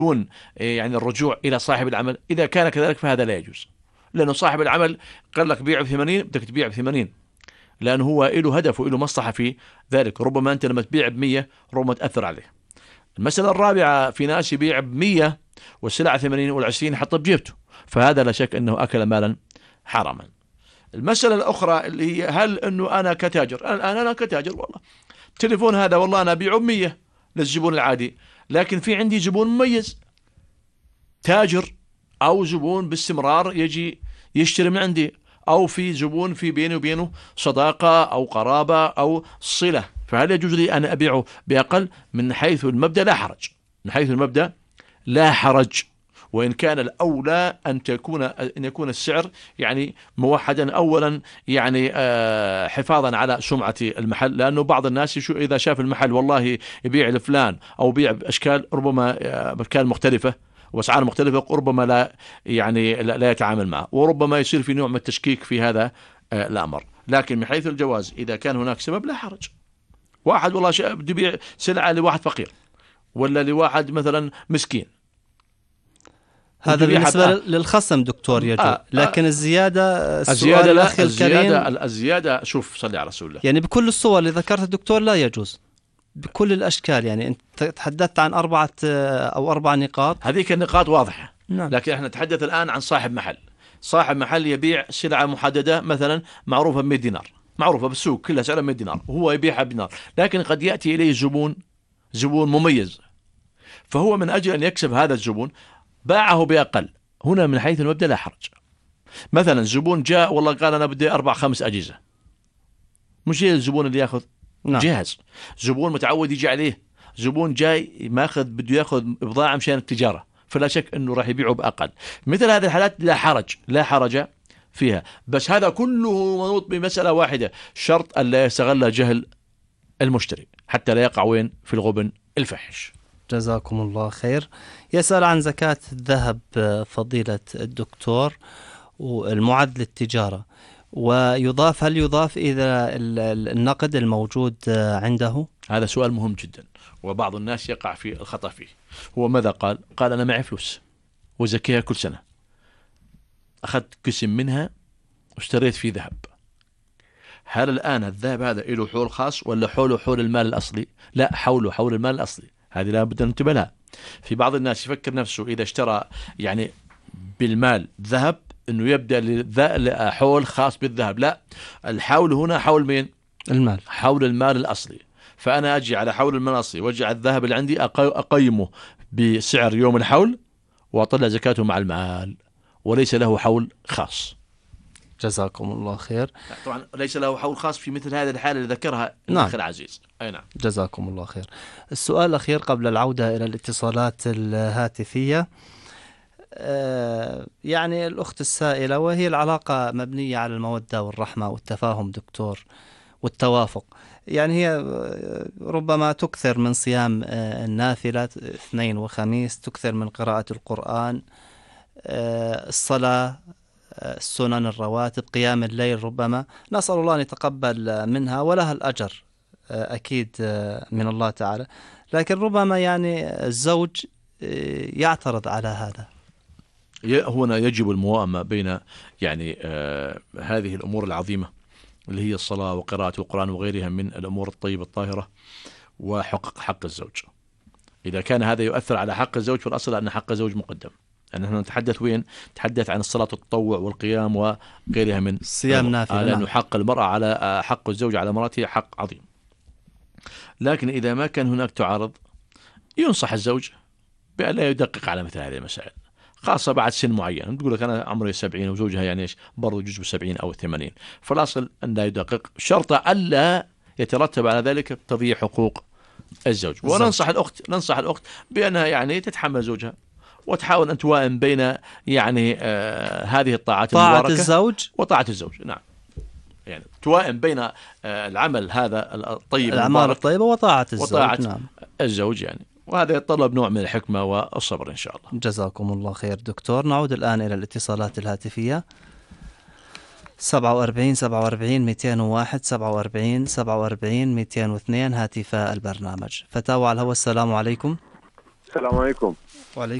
يعني الرجوع إلى صاحب العمل. إذا كان كذلك فهذا لا يجوز، لأنه صاحب العمل قال لك بيع ب80 بدك تبيع ب80، لأنه هو له هدف وله مصلحة في ذلك. ربما أنت لما تبيع ب100 ربما تأثر عليه. المسألة الرابعة، في ناس يبيع ب100 والسلعة 80 وال20 يحطها بجيبته، فهذا لا شك أنه أكل مالا حراما. المسألة الأخرى اللي هي هل أنه أنا كتاجر، الآن أنا كتاجر والله التليفون هذا والله أنا أبيعه ب100 للزبون العادي، لكن في عندي زبون مميز تاجر أو زبون باستمرار يجي يشتري من عندي، أو في زبون في بيني وبينه صداقة أو قرابة أو صلة، فهل يجوز لي أن أبيعه بأقل؟ من حيث المبدأ لا حرج، من حيث المبدأ لا حرج، وإن كان الأولى أن يكون السعر يعني موحدا أولا، يعني حفاظا على سمعة المحل، لأنه بعض الناس إذا شاف المحل والله يبيع لفلان أو يبيع بأشكال ربما بأشكال مختلفة وأسعار مختلفة، ربما لا يعني لا يتعامل معه، وربما يصير في نوع من التشكيك في هذا الأمر. لكن من حيث الجواز إذا كان هناك سبب لا حرج. واحد والله بده يبيع سلعة لواحد فقير ولا لواحد مثلا مسكين، هذا بالنسبة للخصم دكتور يجوز، لكن الزيادة الزيادة لا، الزيادة شوف صلي على رسول الله، يعني بكل الصور اللي ذكرتها الدكتور لا يجوز بكل الأشكال. يعني أنت تحدثت عن 4 نقاط، هذيك النقاط واضحة. نعم. لكن احنا نتحدث الآن عن صاحب محل، صاحب محل يبيع سلعة محددة مثلا معروفة ب100 دينار، معروفة بالسوق كلها سعرها 100 دينار وهو يبيعها بدينار، لكن قد يأتي إليه زبون مميز، فهو من أجل أن يكسب هذا الزبون باعه بأقل. هنا من حيث المبدأ لا حرج. مثلا زبون جاء والله قال أنا بدي 4-5 أجهزة، مش هي الزبون اللي يأخذ جهاز، زبون متعود يجي عليه، زبون جاي ماخذ بده يأخذ بضاعة مشان التجارة، فلا شك أنه راح يبيعه بأقل. مثل هذه الحالات لا حرج فيها، بس هذا كله منوط بمسألة واحدة، شرط أن لا يستغل جهل المشتري حتى لا يقع وين في الغبن الفحش. جزاكم الله خير. يسأل عن زكاة الذهب فضيلة الدكتور والمعد للتجارة، هل يضاف إذا النقد الموجود عنده؟ هذا سؤال مهم جدا، وبعض الناس يقع في الخطأ فيه. هو ماذا قال أنا معي فلوس وزكيها كل سنة، أخذت قسم منها واشتريت فيه ذهب، هل الآن الذهب هذا له حول خاص ولا حول المال الأصلي؟ لا، حول المال الأصلي، هذه لا بد أن ننتبه لها. في بعض الناس يفكر نفسه إذا اشترى يعني بالمال ذهب أنه يبدأ حول خاص بالذهب، لا، الحول هنا حول مين؟ المال، حول المال الأصلي. فأنا أجي على حول المال الأصلي وأجي الذهب اللي عندي أقيمه بسعر يوم الحول وأطلع زكاته مع المال، وليس له حول خاص. جزاكم الله خير. طبعا ليس له حول خاص في مثل هذه الحالة اللي ذكرها الأخ العزيز. أي نعم. جزاكم الله خير. السؤال الأخير قبل العودة إلى الاتصالات الهاتفية، يعني الأخت السائلة، وهي العلاقة مبنية على المودة والرحمة والتفاهم دكتور والتوافق، يعني هي ربما تكثر من صيام النافلة 2 وخميس، تكثر من قراءة القرآن، الصلاة، السنن الرواتب، قيام الليل، ربما نسأل الله أن يتقبل منها ولها الأجر أكيد من الله تعالى، لكن ربما يعني الزوج يعترض على هذا. هنا يجب الموائمة بين يعني هذه الأمور العظيمة اللي هي الصلاة وقراءة القرآن وغيرها من الأمور الطيبة الطاهرة، حق الزوج. إذا كان هذا يؤثر على حق الزوج فالأصل أن حق الزوج مقدم. نحن نتحدث نتحدث عن الصلاة التطوع والقيام وغيرها من صيام نافلة، لأنه حق المرأة على حق الزوج على مرته حق عظيم. لكن إذا ما كان هناك تعارض ينصح الزوج بأن لا يدقق على مثل هذه المسائل، خاصة بعد سن معين. تقول لك أنا عمري 70 وزوجها يعني برضو جزء 70 أو 80، فالأصل أن لا يدقق، شرط ألا يترتب على ذلك تضييع حقوق الزوج. وننصح الأخت بأنها يعني تتحمل زوجها وتحاول أن توائم بين يعني هذه الطاعات المباركة، طاعة الزوج وطاعة الزوج. نعم، يعني توائم بين العمل هذا الطيب، الأعمال الطيبة وطاعة الزوج. نعم. الزوج يعني، وهذا يتطلب نوع من الحكمة والصبر إن شاء الله. جزاكم الله خير دكتور. نعود الآن إلى الاتصالات الهاتفية. 47 201 47 202 هاتف البرنامج. فتاوى على الهواء. السلام عليكم. السلام عليكم. وعليكم